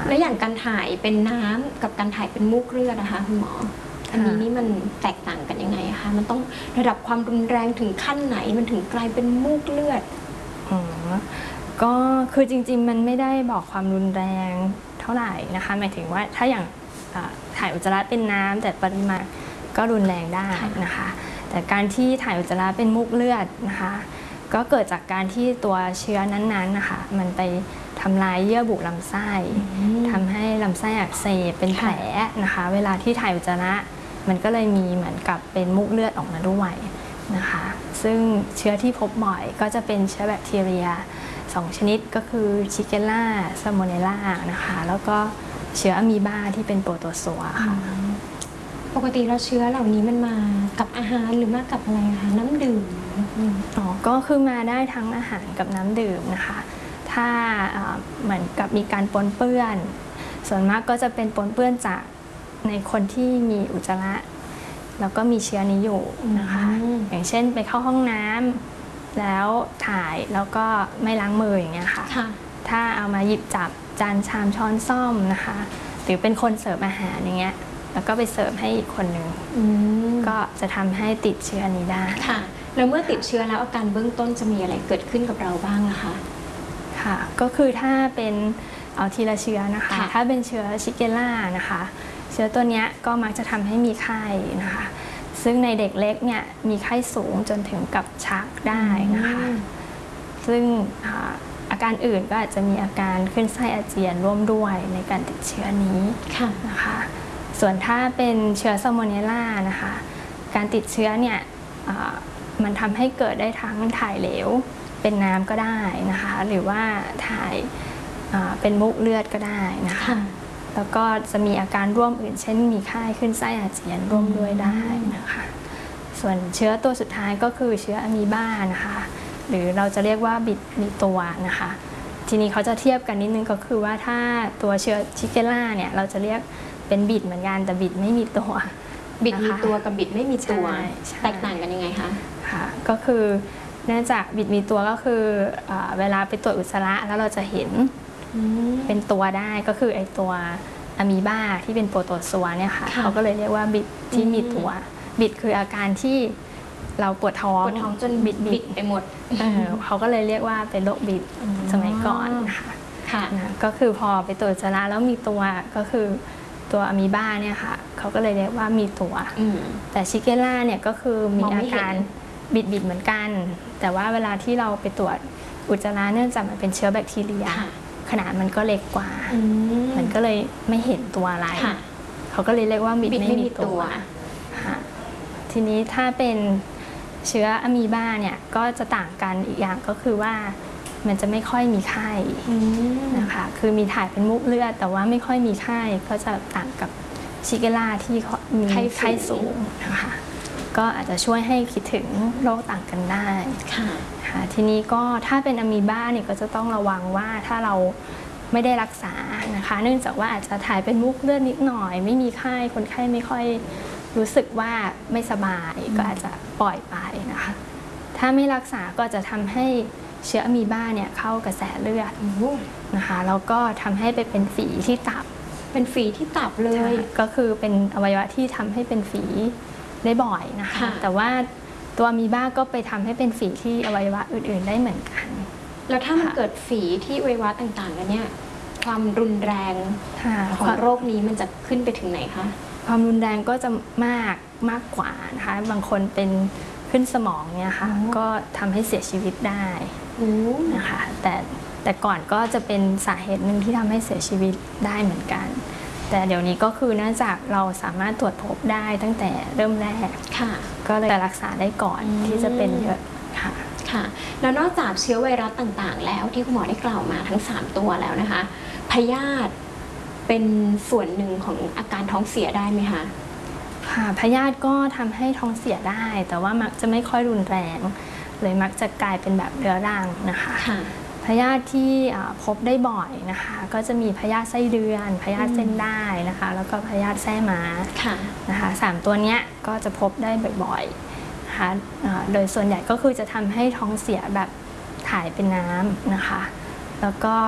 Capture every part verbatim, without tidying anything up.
แล้วอย่างการถ่ายเป็นน้ำกับการถ่ายเป็นมูกเลือดนะคะคุณหมออันนี้นี่มันแตกต่างกันยังไงคะมันต้องระดับความรุนแรงถึงขั้นไหนมันถึงกลายเป็นมูกเลือดอ๋อก็คือจริงๆมันไม่ได้บอกความรุนแรงเท่าไหร่นะคะหมายถึงว่าถ้าอย่างถ่ายอุจจาระเป็นน้ำแต่ปริมาณก็รุนแรงได้นะคะแต่การที่ถ่ายอุจจาระเป็นมูกเลือดนะคะก็เกิดจากการที่ตัวเชื้อนั้นๆนะคะมันไปทำลายเยื่อบุลำไส้ทำให้ลำไส้อักเสบเป็นแผลนะคะเวลาที่ถ่ายอุจจาระมันก็เลยมีเหมือนกับเป็นมูกเลือดออกมาด้วยนะคะซึ่งเชื้อที่พบบ่อยก็จะเป็นเชื้อแบคทีเรียสองชนิดก็คือชิเกลล่าซาโมเนลล่านะคะแล้วก็เชื้ออะมีบาที่เป็นโปรโตโซวาค่ะปกติเราเชื้อเหล่านี้มันมากับอาหารหรือมากับอะไรคะน้ำดื่มอ๋อก็คือมาได้ทั้งอาหารกับน้ำดื่มนะคะถ้าเหมือนกับมีการปนเปื้อนส่วนมากก็จะเป็นปนเปื้อนจากในคนที่มีอุจจาระแล้วก็มีเชื้อนี้อยู่นะคะอย่างเช่นไปเข้าห้องน้ำแล้วถ่ายแล้วก็ไม่ล้างมืออย่างเงี้ยค่ะถ้าเอามาหยิบจับจานชามช้อนส้อมนะคะหรือเป็นคนเสิร์ฟอาหารอย่างเงี้ยแล้วก็ไปเสิร์ฟให้อีกคนหนึ่งก็จะทำให้ติดเชื้อนี้ได้ค่ะแล้วเมื่อติดเชื้อแล้วอาการเบื้องต้นจะมีอะไรเกิดขึ้นกับเราบ้างล่ะคะค่ะก็คือถ้าเป็นเอาทีละเชื้อนะคะถ้าเป็นเชื้อชิเกลล่านะคะเชื้อตัวนี้ก็มักจะทำให้มีไข้นะคะซึ่งในเด็กเล็กเนี่ยมีไข้สูงจนถึงกับชักได้นะคะซึ่งอาการอื่นก็อาจจะมีอาการขึ้นไส้อาเจียนร่วมด้วยในการติดเชื้อนี้นะคะส่วนถ้าเป็นเชื้อซาโมเนลล่านะคะการติดเชื้อเนี่ยมันทำให้เกิดได้ทั้งถ่ายเหลวเป็นน้ำก็ได้นะคะหรือว่าถ่ายเป็นมูกเลือดก็ได้นะคะแล้วก็จะมีอาการร่วมอื่นเช่นมีไข้ขึ้นไส้อาเจียนร่วมด้วยได้นะคะส่วนเชื้อตัวสุดท้ายก็คือเชื้ออะมีบานะคะหรือเราจะเรียกว่าบิดมีตัวนะคะทีนี้เขาจะเทียบกันนิดนึงก็คือว่าถ้าตัวเชื้อชิเกลล่าเนี่ยเราจะเรียกเป็นบิดเหมือนกันแต่บิดไม่มีตัวบิดมีตัวกับบิดไม่มีตัวแตกต่างกันยังไงคะค่ะก็คือเนื่องจากบิดมีตัวก็คือเวลาไปตรวจอุจจาระแล้วเราจะเห็นเป็นตัวได้ก็คือไอตัวอะมีบาที่เป็นโปรโตโซวาเนี่ยค่ะเขาก็เลยเรียกว่าบิดที่มีตัวบิดคืออาการที่เราปวดท้องปวดท้องจนบิดบิดไปหมดเขาก็เลยเรียกว่าเป็นโรคบิดสมัยก่อนค่ะก็คือพอไปตรวจอุจจาระแล้วมีตัวก็คือตัวอะมีบาเนี่ยค่ะเขาก็เลยเรียกว่ามีตัวแต่ชิเกลล่าเนี่ยก็คือมีอาการบิดบิดเหมือนกันแต่ว่าเวลาที่เราไปตรวจอุจจาระเนื่องจากมันเป็นเชื้อแบคทีเรียขนาดมันก็เล็กกว่ามันก็เลยไม่เห็นตัวอะไรเขาก็เลยเรียกว่าบิดไม่มีตัวทีนี้ถ้าเป็นเชื้ออะมีบาเนี่ยก็จะต่างกันอีกอย่างก็คือว่ามันจะไม่ค่อยมีไข้นะคะคือมีถ่ายเป็นมูกเลือดแต่ว่าไม่ค่อยมีไข้ก็จะต่างกับชิเกลล่าที่มีไข้สูงนะคะก็อาจจะช่วยให้คิดถึงโรคต่างกันได้ค่ะทีนี้ก็ถ้าเป็นอะมีบาเนี่ยก็จะต้องระวังว่าถ้าเราไม่ได้รักษานะคะเนื่องจากว่าอาจจะถ่ายเป็นมูกเลือดนิดหน่อยไม่มีไข้คนไข้ไม่ค่อยรู้สึกว่าไม่สบายก็อาจจะปล่อยไปนะคะถ้าไม่รักษาก็จะทำให้เชื้ออะมีบาเนี่ยเข้ากระแสเลือดนะคะแล้วก็ทำให้ไปเป็นฝีที่ตับเป็นฝีที่ตับเลยก็คือเป็นอวัยวะที่ทำให้เป็นฝีได้บ่อยนะคะแต่ว่าตัวอะมีบาก็ไปทำให้เป็นฝีที่อวัยวะอื่นๆได้เหมือนกันแล้วถ้ามันเกิดฝีที่อวัยวะต่างๆกันเนี่ยความรุนแรงของโรคนี้มันจะขึ้นไปถึงไหนคะความรุนแรงก็จะมากมากกว่านะคะบางคนเป็นขึ้นสมองเนี่ยค่ะก็ทำให้เสียชีวิตได้นะคะแต่แต่ก่อนก็จะเป็นสาเหตุหนึ่งที่ทำให้เสียชีวิตได้เหมือนกันแต่เดี๋ยวนี้ก็คือเนื่องจากเราสามารถตรวจพบได้ตั้งแต่เริ่มแรกก็เลยรักษาได้ก่อนที่จะเป็นเยอะค่ะค่ะแล้วนอกจากเชื้อไวรัสต่างๆแล้วที่คุณหมอได้กล่าวมาทั้งสามตัวแล้วนะคะพยาธิเป็นส่วนหนึ่งของอาการท้องเสียได้ไหมคะค่ะพยาธิก็ทำให้ท้องเสียได้แต่ว่ามักจะไม่ค่อยรุนแรงเลยมักจะกลายเป็นแบบเรื้อรังนะคะพยาธิที่พบได้บ่อยนะคะก็จะมีพยาธิไส้เดือนพยาธิเส้นได้นะคะแล้วก็พยาธิแส้ม้านะคะสามตัวนี้ก็จะพบได้บ่อยๆนะคะโดยส่วนใหญ่ก็คือจะทำให้ท้องเสียแบบถ่ายเป็นน้ำนะคะแล้วก็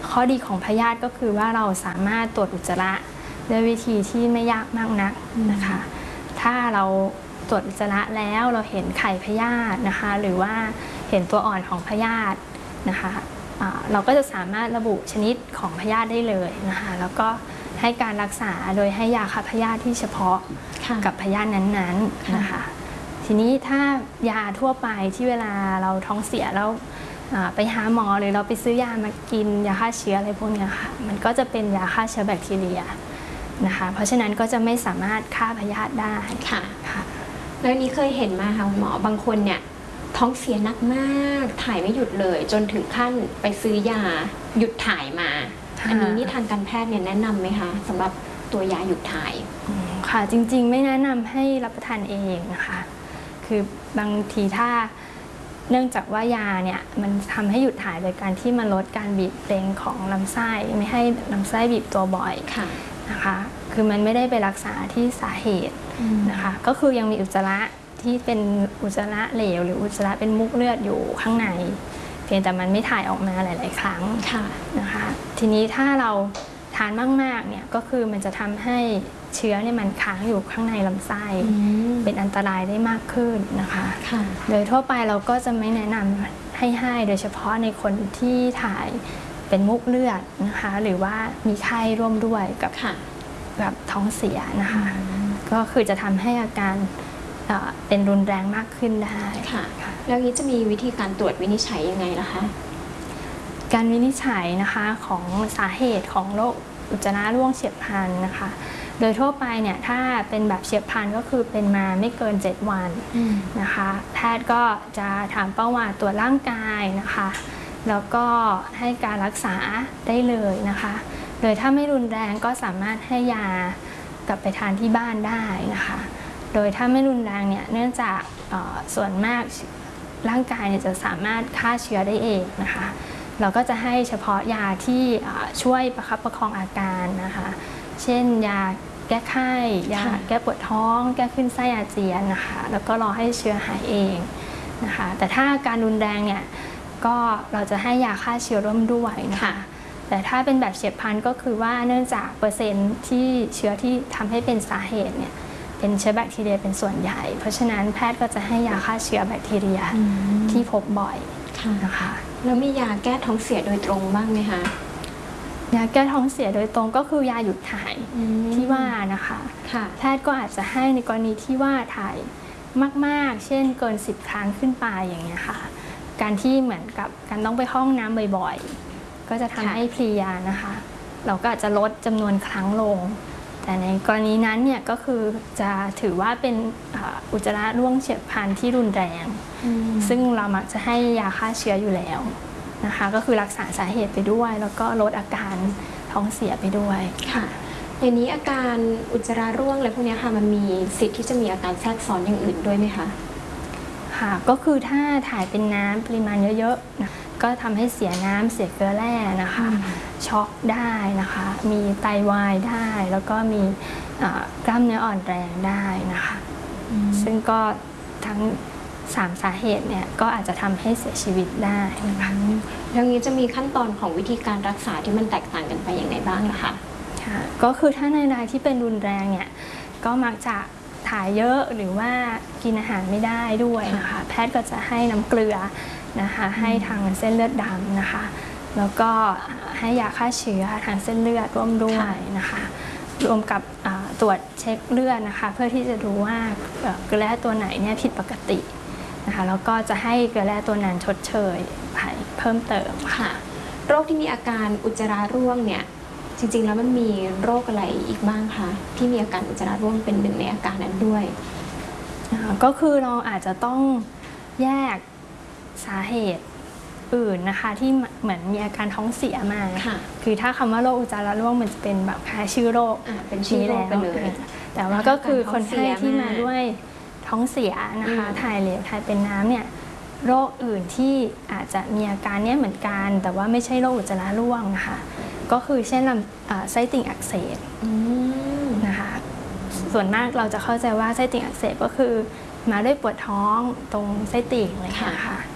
ข้อดีของพยาธิก็คือว่าเราสามารถตรวจอุจจาระด้วยวิธีที่ไม่ยากมากนักนะคะถ้าเราตรวจอุจจาระแล้วเราเห็นไข่พยาธินะคะหรือว่าเห็นตัวอ่อนของพยาธินะคะเราก็จะสามารถระบุชนิดของพยาธิได้เลยนะคะแล้วก็ให้การรักษาโดยให้ยาฆ่าพยาธิที่เฉพาะกับพยาธินั้นๆนะคะทีนี้ถ้ายาทั่วไปที่เวลาเราท้องเสียแล้วไปหาหมอหรือเราไปซื้อยามากินยาฆ่าเชื้ออะไรพวกนี้ค่ะมันก็จะเป็นยาฆ่าเชื้อแบคทีเรียนะคะเพราะฉะนั้นก็จะไม่สามารถฆ่าพยาธิได้ค่ะค่ะแล้วนี้เคยเห็นมาค่ะหมอบางคนเนี่ยท้องเสียหนักมากถ่ายไม่หยุดเลยจนถึงขั้นไปซื้อยาหยุดถ่ายมาอันนี้นี่ทางการแพทย์เนี่ยแนะนำไหมคะสำหรับตัวยาหยุดถ่ายค่ะจริงๆไม่แนะนำให้รับประทานเองนะคะคือบางทีถ้าเนื่องจากว่ายาเนี่ยมันทำให้หยุดถ่ายโดยการที่มันลดการบีบเรงของลำไส้ไม่ให้ลำไส้บีบตัวบ่อยนะคะคือมันไม่ได้ไปรักษาที่สาเหตุนะคะก็คือยังมีอุจจาระที่เป็นอุจจาระเหลวหรืออุจจาระเป็นมุกเลือดอยู่ข้างในเพียงแต่มันไม่ถ่ายออกมาหลายๆครั้งนะคะทีนี้ถ้าเราทานมากๆเนี่ยก็คือมันจะทำให้เชื้อเนี่ยมันค้างอยู่ข้างในลำไส้เป็นอันตรายได้มากขึ้นนะคะโดยทั่วไปเราก็จะไม่แนะนำให้ให้โดยเฉพาะในคนที่ถ่ายเป็นมุกเลือดนะคะหรือว่ามีไข้ร่วมด้วยกับกับท้องเสียนะคะก็คือจะทำให้อาการเป็นรุนแรงมากขึ้นได้ค่ะแล้วนี้จะมีวิธีการตรวจวินิจฉัยยังไงล่ะคะการวินิจฉัยนะคะของสาเหตุของโรคอุจจาระร่วงเฉียบพลันนะคะโดยทั่วไปเนี่ยถ้าเป็นแบบเฉียบพลันก็คือเป็นมาไม่เกินเจ็ดวันนะคะแพทย์ก็จะถามประวัติตรวจร่างกายนะคะแล้วก็ให้การรักษาได้เลยนะคะโดยถ้าไม่รุนแรงก็สามารถให้ยากลับไปทานที่บ้านได้นะคะโดยถ้าไม่รุนแรงเนี่ยเนื่องจากส่วนมากร่างกายเนี่ยจะสามารถฆ่าเชื้อได้เองนะคะเราก็จะให้เฉพาะยาที่ช่วยประคับประคองอาการนะคะเช่นยาแก้ไข้ยาแก้ปวดท้องแก้ขึ้นไส้อาเจียนนะคะแล้วก็รอให้เชื้อหายเองนะคะแต่ถ้าอาการรุนแรงเนี่ยก็เราจะให้ยาฆ่าเชื้อร่วมด้วยนะคะแต่ถ้าเป็นแบบเฉียบพลันก็คือว่าเนื่องจากเปอร์เซ็นต์ที่เชื้อที่ทำให้เป็นสาเหตุเนี่ยเป็นเชื้อแบคทีเรียเป็นส่วนใหญ่เพราะฉะนั้นแพทย์ก็จะให้ยาฆ่าเชื้อแบคทีเรียที่พบบ่อยนะคะแล้วมียาแก้ท้องเสียโดยตรงบ้างไหมคะยาแก้ท้องเสียโดยตรงก็คือยาหยุดถ่ายที่ว่านะคะแพทย์ก็อาจจะให้ในกรณีที่ว่าถ่ายมากๆเช่นเกินสิบครั้งขึ้นไปอย่างเงี้ยค่ะการที่เหมือนกับการต้องไปห้องน้ำบ่อยๆก็จะทำให้เพลียนะคะเราก็อาจจะลดจำนวนครั้งลงแต่ในกรณีนั้นเนี่ยก็คือจะถือว่าเป็นอุจจาระร่วงเฉียบพลันที่รุนแรงซึ่งเรามักจะให้ยาฆ่าเชื้ออยู่แล้วนะคะก็คือรักษาสาเหตุไปด้วยแล้วก็ลดอาการท้องเสียไปด้วยค่ะในนี้อาการอุจจาระร่วงอะไรพวกนี้ค่ะมันมีสิทธิ์ที่จะมีอาการแทรกซ้อนอย่างอื่นด้วยไหมคะค่ะก็คือถ้าถ่ายเป็นน้ำปริมาณเยอะๆนะก็ทำให้เสียน้ำเสียเกลือแร่นะคะช็อกได้นะคะมีไตวายได้แล้วก็มีกล้ามเนื้ออ่อนแรงได้นะคะซึ่งก็ทั้งสามสาเหตุเนี่ยก็อาจจะทำให้เสียชีวิตได้นะคะแล้วนี้จะมีขั้นตอนของวิธีการรักษาที่มันแตกต่างกันไปอย่างไรบ้างนะคะค่ะก็คือถ้าในรายที่เป็นรุนแรงเนี่ยก็มักจะถ่ายเยอะหรือว่ากินอาหารไม่ได้ด้วยนะคะแพทย์ก็จะให้น้ำเกลือนะคะให้ทางเส้นเลือดดำนะคะแล้วก็ให้ยาฆ่าเชื้อทางเส้นเลือดร่วมด้วยนะคะรวมกับตรวจเช็คเลือดนะคะเพื่อที่จะดูว่าเกลือแร่ตัวไหนเนี่ยผิดปกตินะคะแล้วก็จะให้เกลือแร่ตัวนั้นชดเชยไปเพิ่มเติมค่ะโรคที่มีอาการอุจจาระร่วงเนี่ยจริงๆแล้วมันมีโรคอะไรอีกบ้างคะที่มีอาการอุจจาระร่วงเป็นหนึ่งในอาการนั้นด้วยก็คือเราอาจจะต้องแยกสาเหตุอื่นนะคะที่เหมือนมีอาการท้องเสียมาคือถ้าคำว่าโรคอุจจาระร่วงมันจะเป็นแบบคล้ายชื่อโรคเป็นชื่อโรคไปเลยแต่ว่าก็คือคนไข้ที่มาด้วยท้องเสียนะคะถ่ายเหลวถ่ายเป็นน้ำเนี่ยโรคอื่นที่อาจจะมีอาการเนี้ยเหมือนกันแต่ว่าไม่ใช่โรคอุจจาระร่วงนะคะก็คือเช่นลำไส้ติ่งอักเสบนะคะส่วนมากเราจะเข้าใจว่าไส้ติ่งอักเสบก็คือมาด้วยปวดท้องตรงไส้ติ่งเลยค่ะ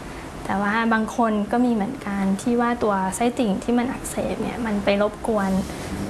แต่ว่าบางคนก็มีเหมือนกันที่ว่าตัวไส้ติ่งที่มันอักเสบเนี่ยมันไปรบกวน